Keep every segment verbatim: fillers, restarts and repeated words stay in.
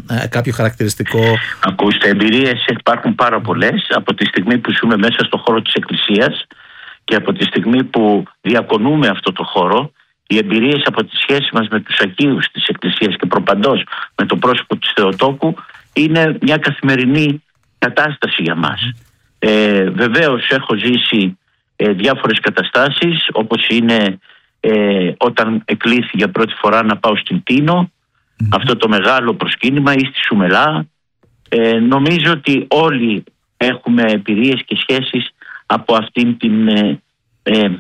ε, κάποιο χαρακτηριστικό? Ακούστε, εμπειρίες υπάρχουν πάρα πολλές από τη στιγμή που ζούμε μέσα στον χώρο της Εκκλησίας και από τη στιγμή που διακονούμε αυτό το χώρο. Οι εμπειρίες από τη σχέση μας με τους Αγίους της Εκκλησίας και προπαντός με το πρόσωπο της Θεοτόκου είναι μια καθημερινή κατάσταση για μας. Ε, βεβαίως έχω ζήσει ε, διάφορες καταστάσεις, όπως είναι ε, όταν εκλήθη για πρώτη φορά να πάω στην Τίνο, mm. αυτό το μεγάλο προσκύνημα, ή στη Σουμελά. Ε, νομίζω ότι όλοι έχουμε εμπειρίες και σχέσεις από αυτήν την ε, ε,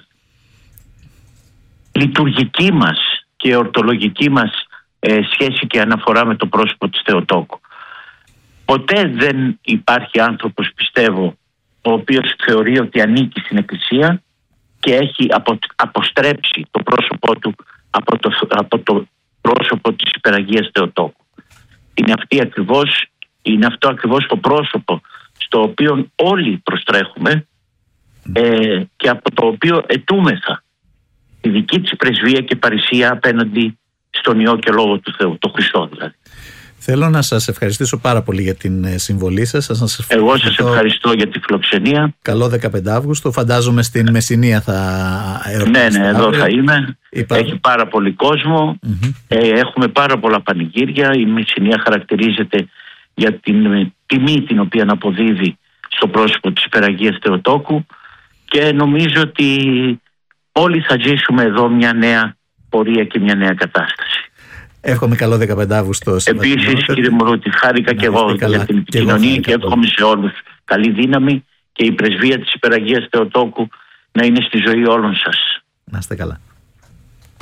λειτουργική μας και ορτολογική μας ε, σχέση και αναφορά με το πρόσωπο της Θεοτόκου. Ποτέ δεν υπάρχει άνθρωπος, πιστεύω, ο οποίος θεωρεί ότι ανήκει στην Εκκλησία και έχει απο, αποστρέψει το πρόσωπό του από το, από το πρόσωπο της Υπεραγίας Θεοτόκου. Είναι, αυτή ακριβώς, είναι αυτό ακριβώς το πρόσωπο στο οποίο όλοι προστρέχουμε ε, και από το οποίο ετούμεθα τη δική της πρεσβεία και παρησία απέναντι στον Υιό και Λόγο του Θεού, το Χριστό δηλαδή. Θέλω να σας ευχαριστήσω πάρα πολύ για την συμβολή σας. σας, σας Εγώ σας ευχαριστώ για τη φιλοξενία. Καλό δεκαπέντε Αυγούστου. Φαντάζομαι στην Μεσσηνία θα εορτάσετε. Ναι, ναι, εδώ θα είμαι. Υπά... Έχει πάρα πολύ κόσμο. Mm-hmm. Ε, έχουμε πάρα πολλά πανηγύρια. Η Μεσσηνία χαρακτηρίζεται για την τιμή την οποία αποδίδει στο πρόσωπο της Υπεραγίας Θεοτόκου και νομίζω ότι όλοι θα ζήσουμε εδώ μια νέα πορεία και μια νέα κατάσταση. Εύχομαι καλό δεκαπέντε Αυγούστου. Επίσης, κύριε Μωρούτη, χάρηκα και εγώ για την επικοινωνία και, και εύχομαι σε όλους καλή δύναμη και η πρεσβεία της Υπεραγίας Θεοτόκου να είναι στη ζωή όλων σας. Να είστε καλά.